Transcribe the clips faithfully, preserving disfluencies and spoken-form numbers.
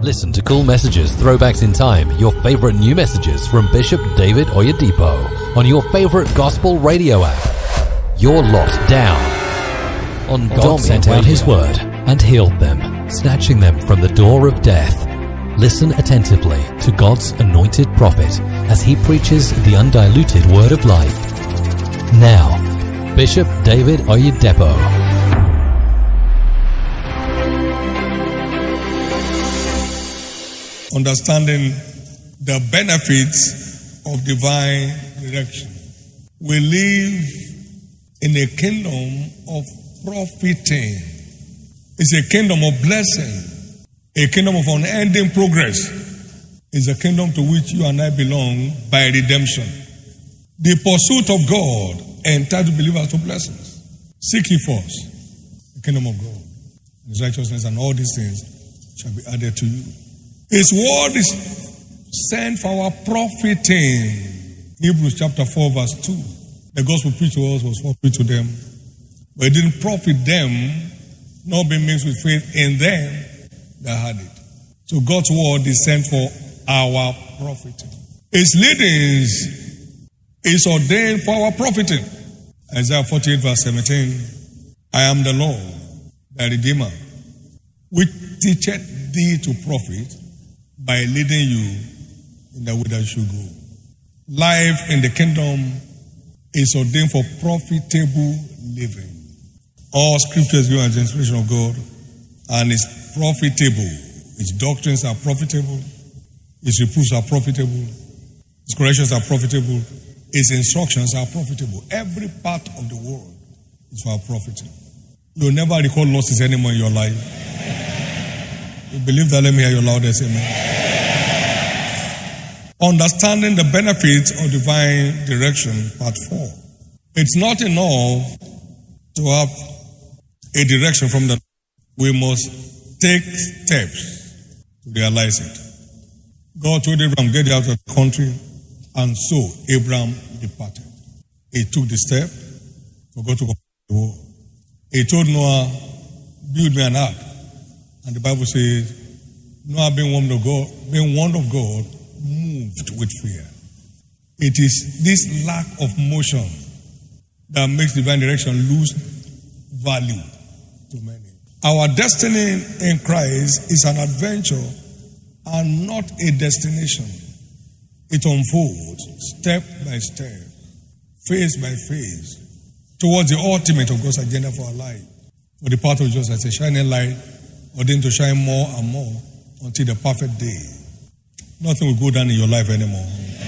Listen to cool messages, throwbacks in time, your favorite new messages from Bishop David Oyedepo on your favorite gospel radio app. You're locked down on God sent out His word and healed them, snatching them from the door of death. Listen attentively to God's anointed prophet as he preaches the undiluted word of life. Now, Bishop David Oyedepo. Understanding the benefits of divine direction. We live in a kingdom of profiting. It's a kingdom of blessing, a kingdom of unending progress. It's a kingdom to which you and I belong by redemption. The pursuit of God entitles believers to blessings. Seek ye first the kingdom of God, His righteousness, and all these things shall be added to you. His word is sent for our profiting. Hebrews chapter four verse two. The gospel preached to us was for preached to them, but it didn't profit them, nor be mixed with faith in them that had it. So God's word is sent for our profiting. His leadings is ordained for our profiting. Isaiah forty-eight verse seventeen. I am the Lord, thy Redeemer, which teacheth thee to profit, by leading you in the way that you should go. Life in the kingdom is ordained for profitable living. All scriptures given as the inspiration of God and is profitable. Its doctrines are profitable. Its reproofs are profitable. Its corrections are profitable. Its instructions are profitable. Every part of the world is for our profiting. You'll never record losses anymore in your life. You believe that? Let me hear your loudest amen. Understanding the benefits of divine direction, part four. It's not enough to have a direction from the Lord. We must take steps to realize it. God told Abraham, get out of the country, and so Abraham departed. He took the step for God to complete the world. He told Noah, build me an ark. And the Bible says, Noah being warned of God, being warned of God, moved with fear. It is this lack of motion that makes divine direction lose value to many. Our destiny in Christ is an adventure and not a destination. It unfolds step by step, phase by phase, towards the ultimate of God's agenda for our life. For the path of Jesus as a shining light, ordained to shine more and more until the perfect day. Nothing will go down in your life anymore.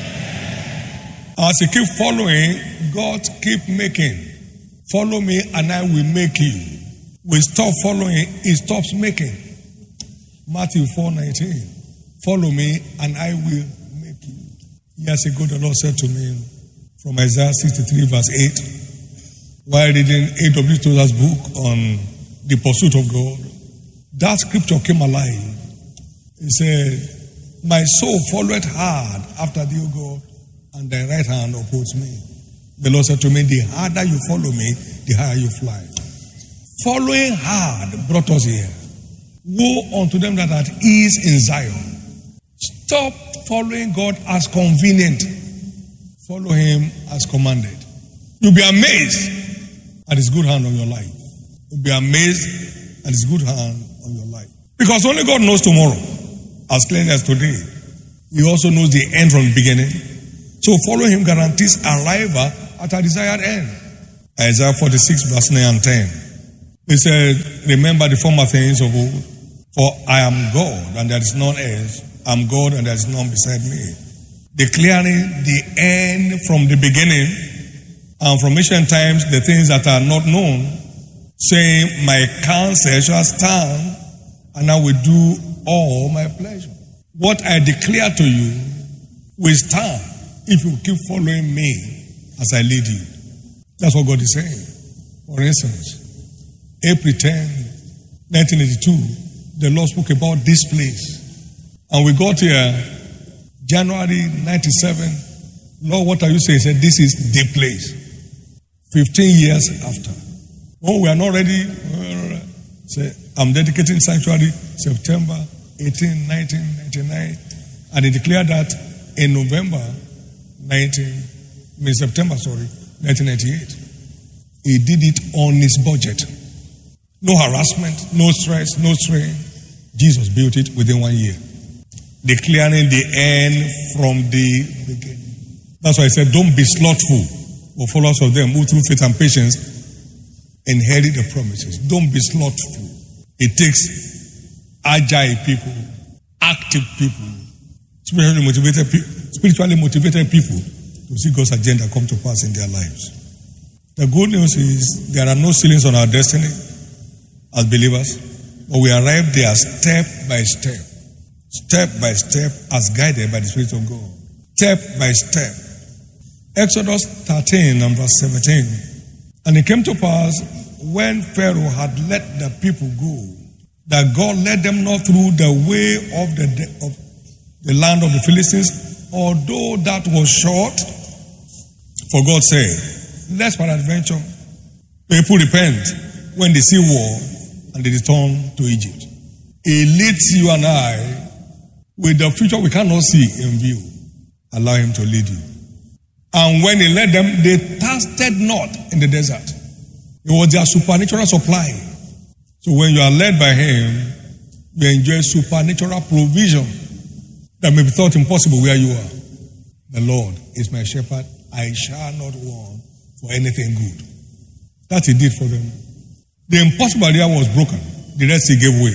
As you keep following, God keep making. Follow me and I will make you. We stop following, He stops making. Matthew four nineteen. Follow me and I will make you. Years ago the Lord said to me from Isaiah sixty-three verse eight, while reading A W Tozer's book on the pursuit of God, that scripture came alive. He said, my soul followed hard after thee, O God, and thy right hand upholds me. The Lord said to me, the harder you follow me, the higher you fly. Following hard brought us here. Woe unto them that are at ease in Zion. Stop following God as convenient. Follow Him as commanded. You'll be amazed at His good hand on your life. You'll be amazed at His good hand on your life. Because only God knows tomorrow as clearly as today. He also knows the end from the beginning. So follow Him guarantees arrival at a desired end. Isaiah forty-six verse nine and ten. He said, remember the former things of old, for I am God and there is none else. I am God and there is none beside me. Declaring the end from the beginning, and from ancient times the things that are not known, saying, my counsel shall stand, and I will do all my pleasure. What I declare to you will stand if you keep following me as I lead you. That's what God is saying. For instance, April tenth, nineteen eighty-two, the Lord spoke about this place. And we got here, January ninety-seven. Lord, what are you saying? He said, this is the place. fifteen years after. Oh, we are not ready. Say, I'm dedicating sanctuary September. eighteen, nineteen ninety-nine, and he declared that in November nineteen, I mean September, sorry, nineteen ninety-eight. He did it on his budget. No harassment, no stress, no strain. Jesus built it within one year, declaring the end from the beginning. That's why I said, don't be slothful, but followers of them who through faith and patience inherit the promises. Don't be slothful. It takes agile people, active people, spiritually motivated, spiritually motivated people to see God's agenda come to pass in their lives. The good news is there are no ceilings on our destiny as believers, but we arrive there step by step, step by step as guided by the Spirit of God. Step by step. Exodus thirteen and verse seventeen. And it came to pass when Pharaoh had let the people go, that God led them not through the way of the, of the land of the Philistines, although that was short. For God said, lest peradventure people repent when they see war and they return to Egypt. He leads you and I with the future we cannot see in view. Allow him to lead you. And when he led them, they thirsted not in the desert. It was their supernatural supply. So when you are led by him, you enjoy supernatural provision that may be thought impossible where you are. The Lord is my shepherd. I shall not want for anything good. That he did for them. The impossible area was broken. The Red Sea gave way.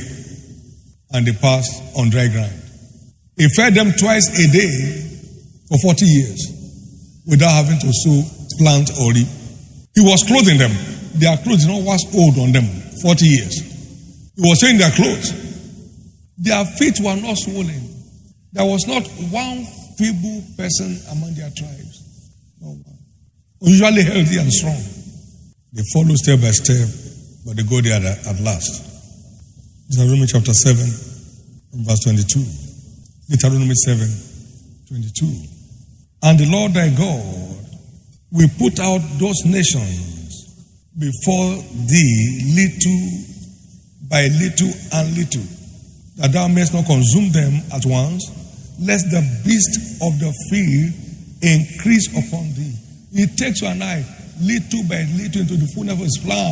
And they passed on dry ground. He fed them twice a day for forty years without having to sow, plant, or reap. He was clothing them. Their clothes did not wax old on them. forty years. He was saying their clothes. Their feet were not swollen. There was not one feeble person among their tribes. No one. Usually healthy and strong. They follow step by step, but they go there at, at last. Deuteronomy chapter seven, verse twenty-two. Deuteronomy seven, twenty-two. And the Lord thy God will put out those nations before thee little by little and little, that thou mayest not consume them at once, lest the beast of the field increase upon thee. It takes you and I little by little into the fullness of his plan,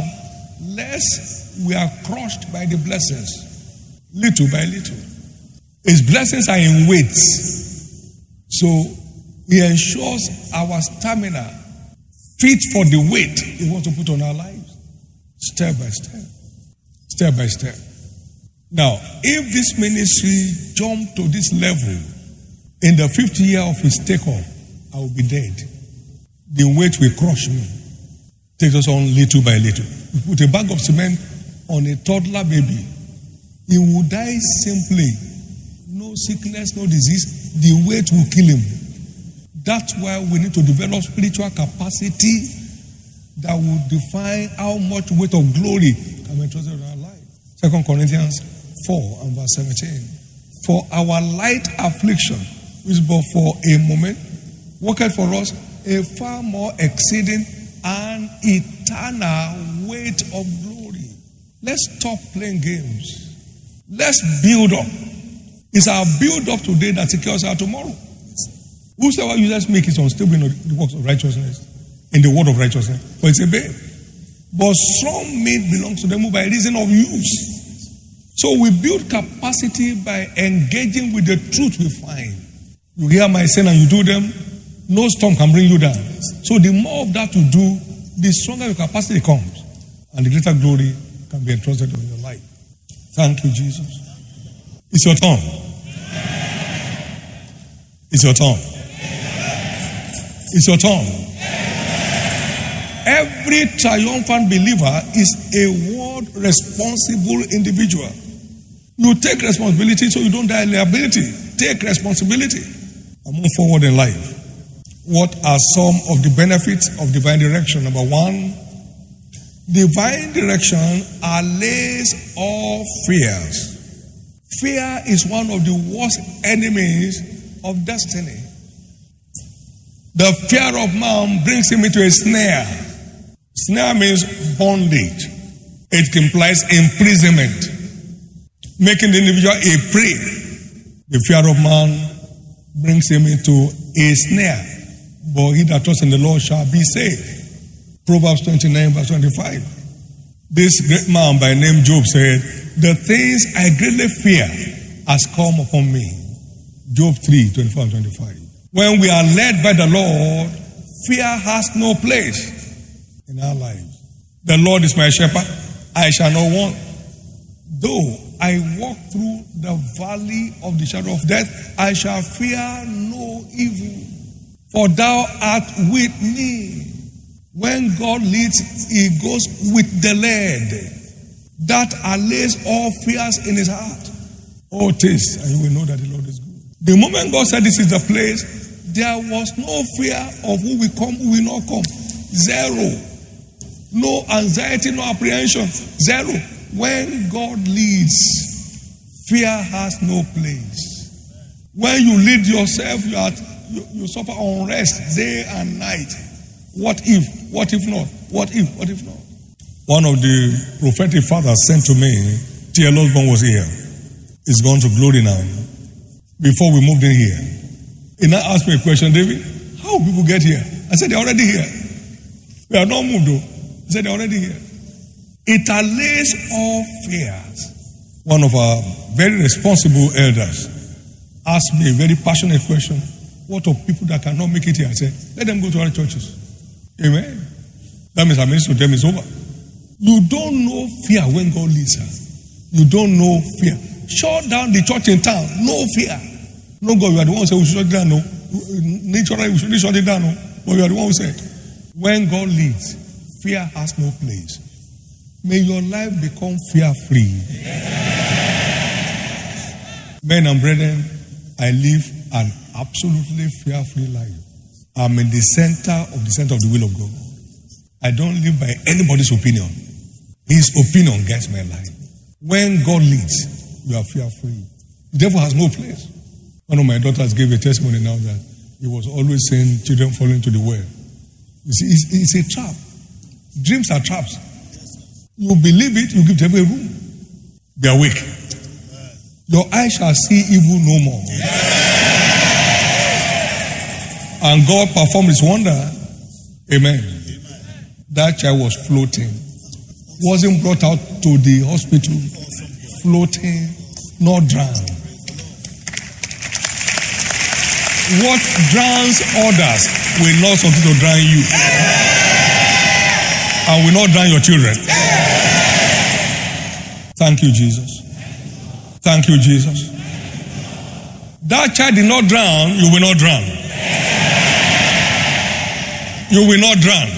lest we are crushed by the blessings, little by little. His blessings are in weights. So he ensures our stamina fit for the weight he wants to put on our lives, step by step, step by step. Now, if this ministry jumped to this level in the fifth year of his takeoff, I will be dead. The weight will crush me. Takes us on little by little. We put a bag of cement on a toddler baby. He will die simply. No sickness, no disease. The weight will kill him. That's why we need to develop spiritual capacity that will define how much weight of glory can be entrusted in our life. Second Corinthians four and verse seventeen. For our light affliction, which is but for a moment, worketh for us a far more exceeding and eternal weight of glory. Let's stop playing games. Let's build up. It's our build up today that secures our tomorrow. Whosoever uses make is unstable in the works of righteousness, in the word of righteousness, for it's a babe. But strong meat belongs to them who by reason of use. So we build capacity by engaging with the truth we find. You hear my saying and you do them, no storm can bring you down. So the more of that you do, the stronger your capacity comes, and the greater glory can be entrusted in your life. Thank you, Jesus. It's your turn. It's your turn. It's your turn. Every triumphant believer is a word responsible individual. You take responsibility so you don't die liability. Take responsibility and move forward in life. What are some of the benefits of divine direction? Number one, divine direction allays all fears. Fear is one of the worst enemies of destiny. The fear of man brings him into a snare. Snare means bondage. It implies imprisonment. making the individual a prey. The fear of man brings him into a snare, but he that trusts in the Lord shall be saved. Proverbs twenty-nine verse twenty-five. This great man by name Job said, the things I greatly fear has come upon me. Job three, twenty-four and twenty-five. When we are led by the Lord, fear has no place in our lives. The Lord is my shepherd, I shall not want. Though I walk through the valley of the shadow of death, I shall fear no evil, for thou art with me. When God leads, he goes with the led. That allays all fears in his heart. Oh, taste, and you will know that the Lord is good. The moment God said this is the place, there was no fear of who will come, who will not come. Zero. No anxiety, no apprehension. Zero. When God leads, fear has no place. When you lead yourself, you, are, you, you suffer unrest day and night. What if? What if not? What if? What if not? One of the prophetic fathers sent to me, T L Osborne was here. He's gone to glory now. Before we moved in here, he now asked me a question, David, how people get here? I said, they're already here. We have not moved though. He said, they're already here. It allays all fears. One of our very responsible elders asked me a very passionate question. What of people that cannot make it here? I said, let them go to other churches. Amen. That means our ministry to them is over. You don't know fear when God leads us. You don't know fear. Shut down the church in town. No fear. No, God, you are the one who said we should shut it down. No. Naturally, we should shut it down. No. But you are the one who said, when God leads, fear has no place. May your life become fear-free. Men and brethren, I live an absolutely fear-free life. I'm in the center of the center of the will of God. I don't live by anybody's opinion. His opinion guides my life. When God leads, you are fear-free. The devil has no place. One of my daughters gave a testimony now that he was always saying children fall into the well. You see, it's, it's a trap. Dreams are traps. You believe it, you give the devil a room. Be awake. Your eyes shall see evil no more. And God performed his wonder. Amen. That child was floating. Wasn't brought out to the hospital. Floating, not drowned. What drowns others will not continue to drown you. And will not drown your children. Thank you, Jesus. Thank you, Jesus. That child did not drown, you will not drown. You will not drown.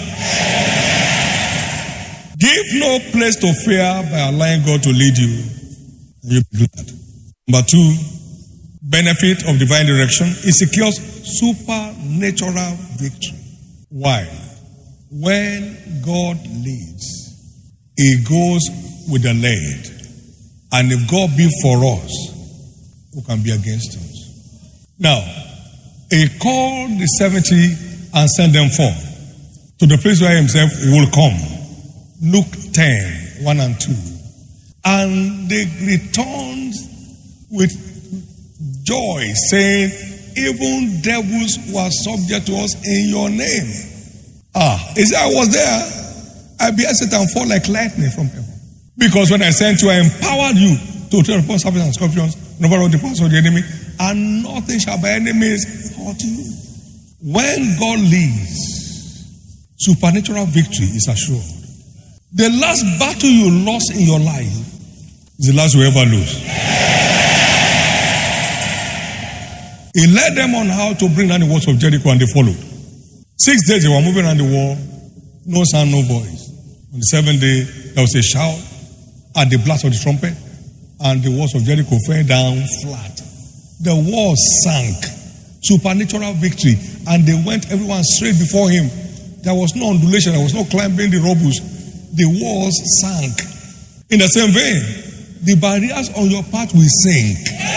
Give no place to fear by allowing God to lead you. And you'll be glad. Number two, benefit of divine direction. It secures supernatural victory. Why? When God leads, he goes with the led. And if God be for us, who can be against us? Now, he called the seventy and sent them forth to the place where himself will come. Luke ten, one and two. And they returned with joy, saying, even devils were subject to us in your name. Ah, he said, I was there. I beheld Satan fall like lightning from heaven. Because when I sent you, I empowered you to tread upon serpents and scorpions, and over all the powers of the enemy, and nothing shall by any means hurt you. When God leads, supernatural victory is assured. The last battle you lost in your life is the last you ever lose. He led them on how to bring down the walls of Jericho, and they followed. Six days they were moving around the wall, no sound, no voice. On the seventh day, there was a shout at the blast of the trumpet, and the walls of Jericho fell down flat. The walls sank. Supernatural victory. And they went, everyone straight before him. There was no undulation, there was no climbing the rubbles. The walls sank. In the same vein, the barriers on your path will sink.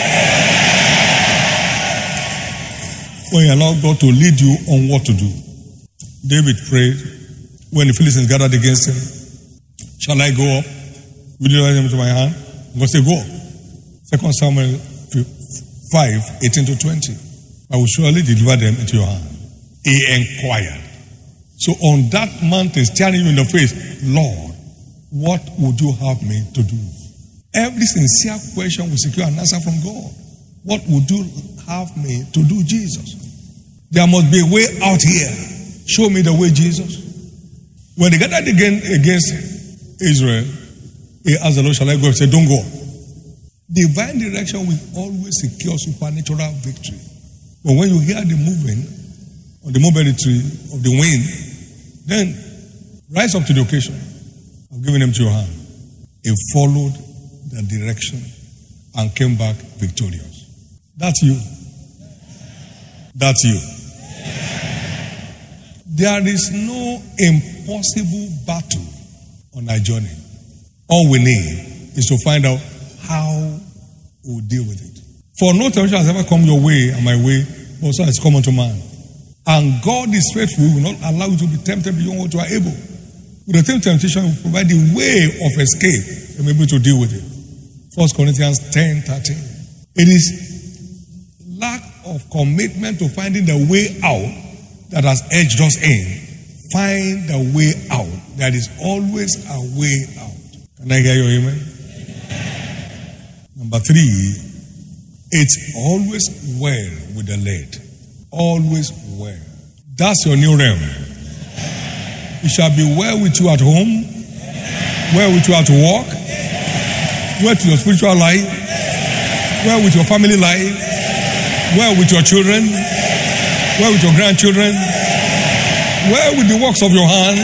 When you allow God to lead you on what to do. David prayed when the Philistines gathered against him, shall I go up? Will you let him into my hand? God said, go up. Second Samuel five, eighteen to twenty. I will surely deliver them into your hand. He inquired. So on that mountain, staring you in the face, Lord, what would you have me to do? Every sincere question will secure an answer from God. What would you have me to do, Jesus? There must be a way out here. Show me the way, Jesus. When they gathered again against Israel, he asked the Lord, shall I go? He said, don't go. Divine direction will always secure supernatural victory. But when you hear the movement or the mobility of the wind, then rise up to the occasion. I've given them to your hand. He followed the direction and came back victorious. That's you. That's you. There is no impossible battle on our journey. All we need is to find out how we'll deal with it. For no temptation has ever come your way and my way, but so has come unto man. And God is faithful, He will not allow you to be tempted beyond what you are able. With the same temptation, He will provide the way of escape and be able to deal with it. First Corinthians ten, thirteen. It is lack of commitment to finding the way out that has edged us in. Find the way out. There is always a way out. Can I hear your amen? Number three, it's always well with the led. Always well. That's your new realm. It shall be well with you at home, well with you at work, well with your spiritual life, well with your family life, well with your children, well with your grandchildren, well with the works of your hand.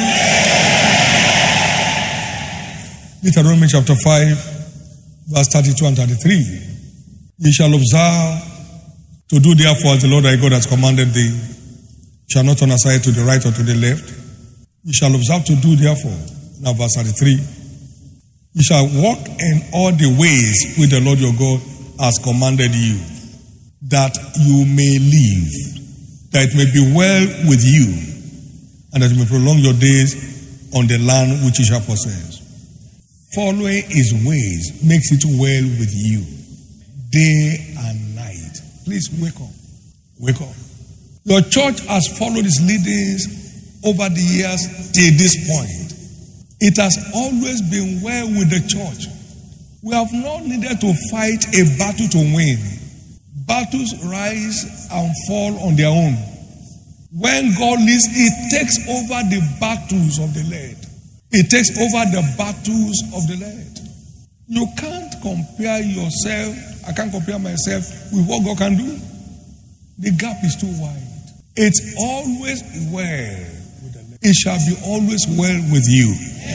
Deuteronomy chapter five, verse thirty-two and thirty-three. Ye shall observe to do therefore as the Lord thy God has commanded thee. You shall not turn aside to the right or to the left. You shall observe to do therefore. Now verse thirty-three. You shall walk in all the ways which the Lord your God has commanded you, that you may live, that it may be well with you, and that you may prolong your days on the land which you shall possess. Following His ways makes it well with you, day and night. Please wake up. Wake up. Your church has followed His leadings over the years till this point. It has always been well with the church. We have not needed to fight a battle to win. Battles rise and fall on their own. When God leads, He takes over the battles of the led. He takes over the battles of the led. You can't compare yourself, I can't compare myself with what God can do. The gap is too wide. It's always well with the led. It shall be always well with you.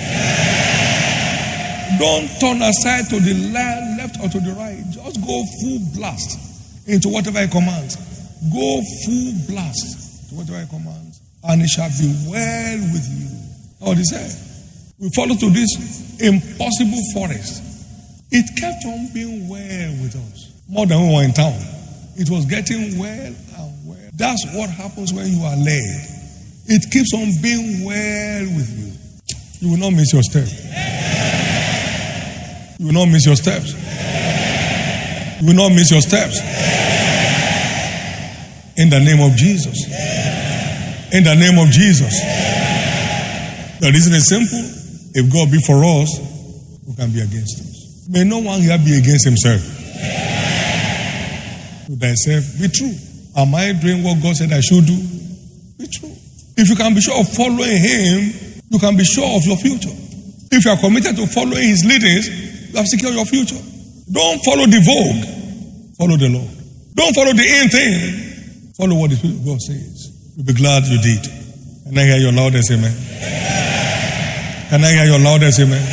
Don't turn aside to the left or to the right. Just go full blast into whatever He commands. Go full blast to whatever He commands, and it shall be well with you. Oh, He said, we follow to this impossible forest. It kept on being well with us. More than we were in town. It was getting well and well. That's what happens when you are led. It keeps on being well with you. You will not miss your step. You will not miss your steps. You will not miss your steps. In the name of Jesus. In the name of Jesus. The reason is simple. If God be for us, who can be against us? May no one here be against himself. To thyself, be true. Am I doing what God said I should do? Be true. If you can be sure of following Him, you can be sure of your future. If you are committed to following His leadings, you have secured your future. Don't follow the vogue. Follow the Lord. Don't follow the in thing. Follow what the Spirit of God says. You'll be glad you did. Can I hear your loudest amen? Can I hear your loudest amen?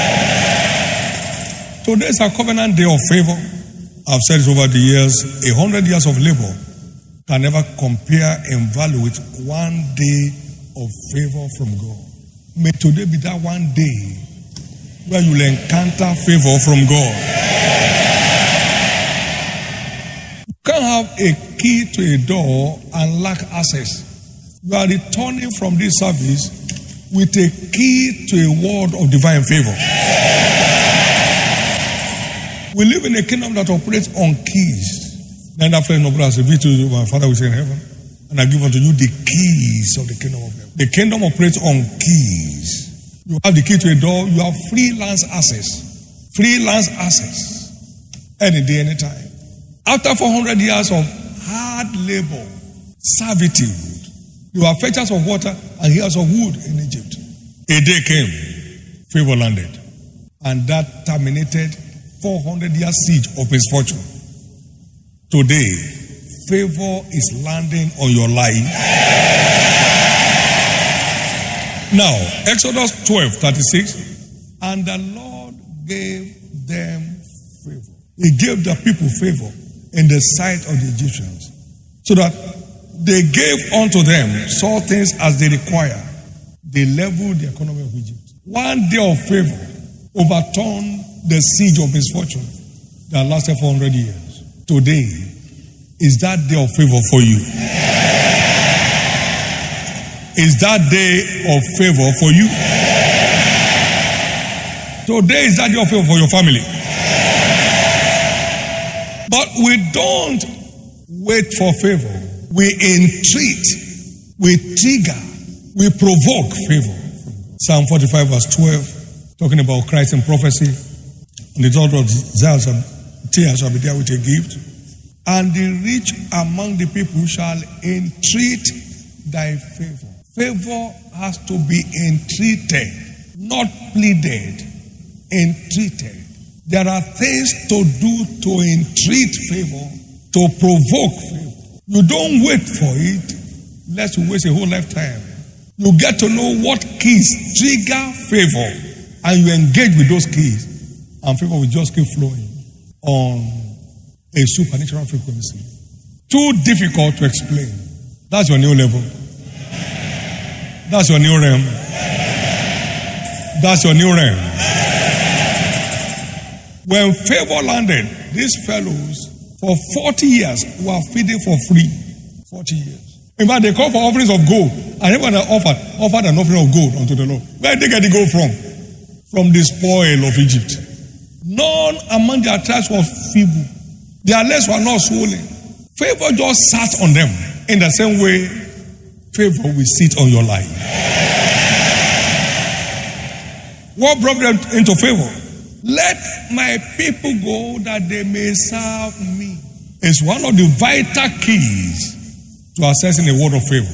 Today is a covenant day of favor. I've said it over the years. A hundred years of labor can never compare in value with one day of favor from God. May today be that one day where you will encounter favor from God. You can't have a key to a door and lack access. You are returning from this service with a key to a word of divine favor. We live in a kingdom that operates on keys. Then after no brother, to my Father which is in heaven, and I give unto you the keys of the kingdom of heaven. The kingdom operates on keys. You have the key to a door, you have freelance access. Freelance access. Any day, any time. After four hundred years of hard labor, servitude, there were fetchers of water and hewers of wood in Egypt. A day came, favor landed. And that terminated four hundred year siege of misfortune. Today, favor is landing on your life. Now, Exodus twelve thirty-six, and the Lord gave them favor. He gave the people favor in the sight of the Egyptians, so that they gave unto them saw things as they require. They leveled the economy of Egypt. One day of favor overturned the siege of misfortune that lasted four hundred years. Today is that day of favor for you. Is that day of favor for you? Today is that day of favor for your family. But we don't wait for favor. We entreat, we trigger, we provoke favor. Psalm forty-five verse twelve, talking about Christ in prophecy. And the daughter of Zion shall be there with a gift. And the rich among the people shall entreat thy favor. Favor has to be entreated, not pleaded. Entreated. There are things to do to entreat favor, to provoke favor. You don't wait for it, lest you waste a whole lifetime. You get to know what keys trigger favor, and you engage with those keys, and favor will just keep flowing on a supernatural frequency. Too difficult to explain. That's your new level. That's your new realm. That's your new realm. When favor landed, these fellows for forty years were feeding for free. forty years. In fact, they called for offerings of gold. And everyone offered, offered an offering of gold unto the Lord. Where did they get the gold from? From the spoil of Egypt. None among their tribes was feeble. Their legs were not swollen. Favor just sat on them. In the same way, favor will sit on your life. What brought them into favor? Let my people go that they may serve me. It's one of the vital keys to accessing a word of favor.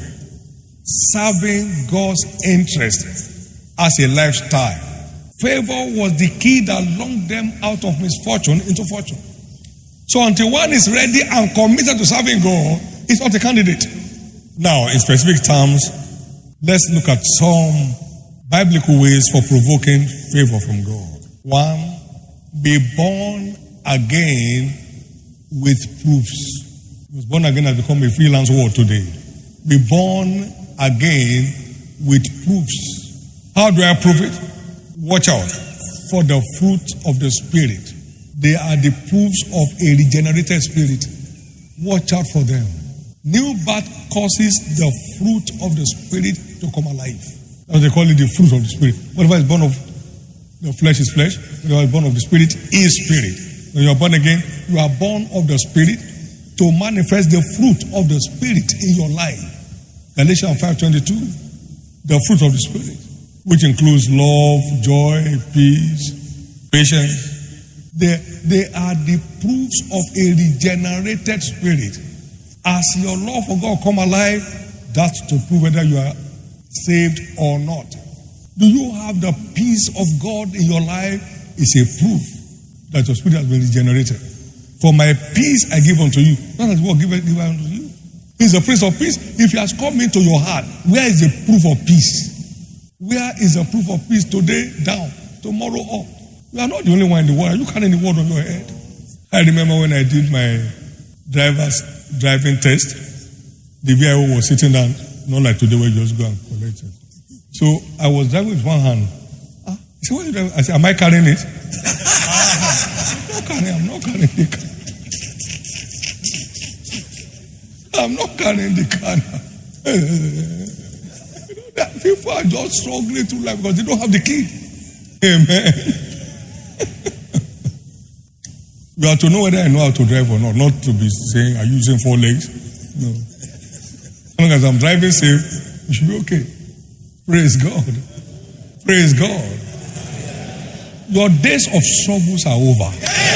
Serving God's interest as a lifestyle. Favor was the key that launched them out of misfortune into fortune. So until one is ready and committed to serving God, it's not a candidate. Now, in specific terms, let's look at some biblical ways for provoking favor from God. One, be born again with proofs. Because born again has become a freelance word today. Be born again with proofs. How do I prove it? Watch out for the fruit of the Spirit. They are the proofs of a regenerated spirit. Watch out for them. New birth causes the fruit of the Spirit to come alive. That's what they call it, the fruit of the Spirit. Whatever is born of the flesh is flesh. Whatever is born of the Spirit is spirit. When you are born again, you are born of the Spirit to manifest the fruit of the Spirit in your life. Galatians five twenty-two, the fruit of the Spirit, which includes love, joy, peace, patience. They, they are the proofs of a regenerated spirit. As your love for God come alive, that's to prove whether you are saved or not. Do you have the peace of God in your life? It's a proof that your spirit has been regenerated. For my peace I give unto you. Not as what give it unto you. He's the Prince of Peace. If he has come into your heart, where is the proof of peace? Where is the proof of peace today? Down. Tomorrow up. You are not the only one in the world. Are you carrying the word on your head? I remember when I did my driver's driving test, the V I O was sitting down, not like today where you just go and collect it. So I was driving with one hand. Ah, he said, what are you driving? I said, am I carrying it? I'm not carrying, I'm not carrying the car. I'm not carrying the car now. People are just struggling through life because they don't have the key. Amen. You have to know whether I know how to drive or not. Not to be saying, are you using four legs? No. As long as I'm driving safe, you should be okay. Praise God. Praise God. Your days of struggles are over.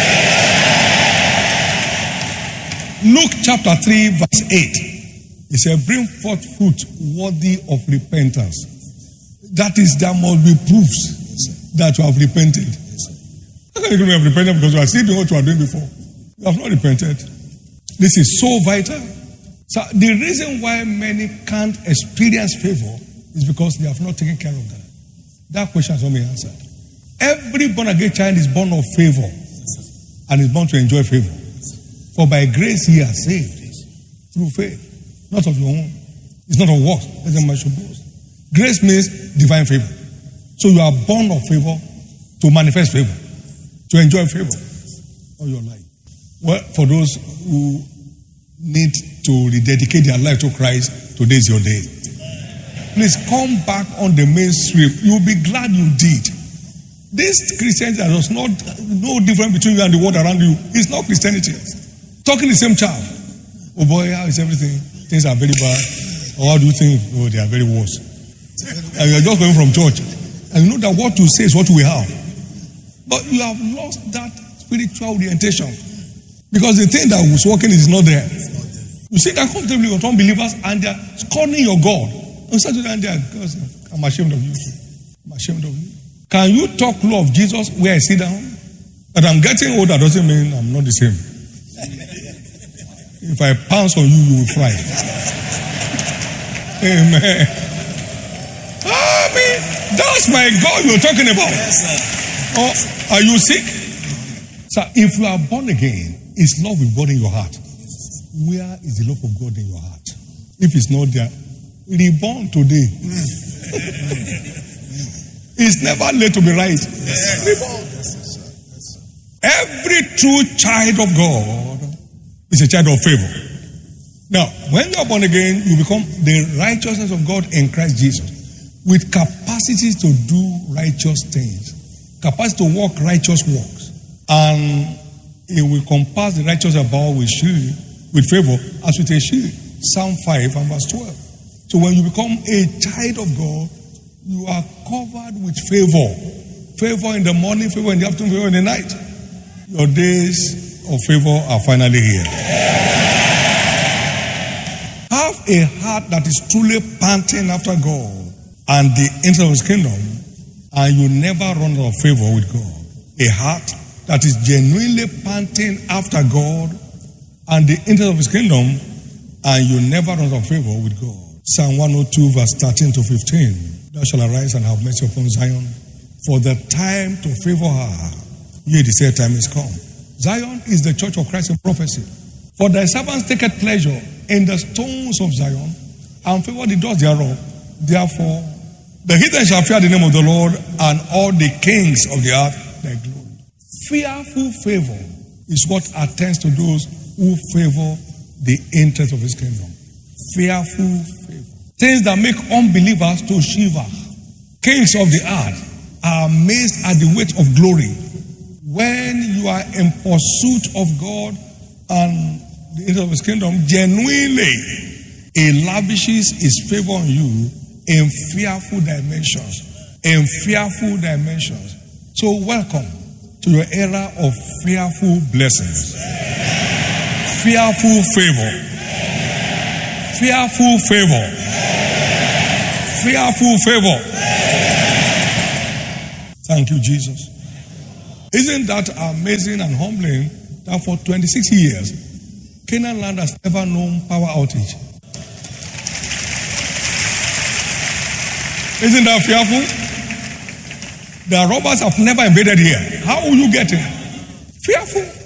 Luke chapter three, verse eight. He said, bring forth fruit worthy of repentance. That is, there must be proofs that you have repented. How can you have repented? Because you are still doing what you were doing before. You have not repented. This is so vital. So the reason why many can't experience favor is because they have not taken care of that. That question has not been answered. Every born again child is born of favor and is born to enjoy favor. For by grace ye are saved through faith, not of your own. It's not of works, that's my should boast. Grace means divine favor. So you are born of favor to manifest favor, to enjoy favor all your life. Well, for those who need to rededicate their life to Christ, today is your day. Please come back on the mainstream. You'll be glad you did. This Christianity, there is not no difference between you and the world around you. It's not Christianity. Talking the same child. Oh boy, how is everything? Things are very bad. Or how do you think? Oh, they are very worse. And you are just going from church. And you know that what you say is what we have. But you have lost that spiritual orientation. Because the thing that was working is not there. You sit there comfortably with unbelievers and they are scorning your God. And start to and they are, I'm ashamed of you. I'm ashamed of you. Can you talk law of Jesus where I sit down? But I'm getting older doesn't mean I'm not the same. If I pounce on you, you will fly. Amen. I mean, that's my God you're talking about. Oh, are you sick? So if you are born again, is love with God in your heart? Where is the love of God in your heart? If it's not there, reborn today. It's never late to be right. Reborn. Every true child of God is a child of favor. Now, when you are born again, you become the righteousness of God in Christ Jesus, with capacity to do righteous things, capacity to walk righteous walks, and it will compass the righteous about with shield, with favor, as with a shield. Psalm five and verse twelve. So when you become a child of God, you are covered with favor. Favor in the morning, favor in the afternoon, favor in the night. Your days of favor are finally here. Have a heart that is truly panting after God and the interest of His kingdom, and you never run out of favor with God. A heart that is genuinely panting after God and the interest of His kingdom, and you never run out of favor with God. Psalm one oh two, verse thirteen to fifteen. Thou shalt arise and have mercy upon Zion, for the time to favor her, yea, the said time is come. Zion is the church of Christ in prophecy. For thy servants taketh pleasure in the stones of Zion, and favor the doors thereof. Therefore, the heathen shall fear the name of the Lord, and all the kings of the earth thy glory. Fearful favor is what attends to those who favor the interest of His kingdom. Fearful favor. Things that make unbelievers to shiver. Kings of the earth are amazed at the weight of glory. When you are in pursuit of God and the interest of His kingdom, genuinely, He lavishes His favor on you in fearful dimensions. In fearful dimensions. So welcome to your era of fearful blessings. Fearful favor. Fearful favor. Fearful favor. Thank you, Jesus. Isn't that amazing and humbling that for twenty-six years, Canaan land has never known power outage? Isn't that fearful? The robbers have never invaded here. How will you get in? Fearful.